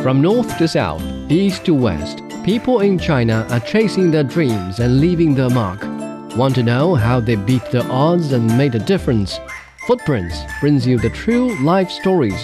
From north to south, east to west, people in China are chasing their dreams and leaving their mark. Want to know how they beat the odds and made a difference? Footprints brings you the true life stories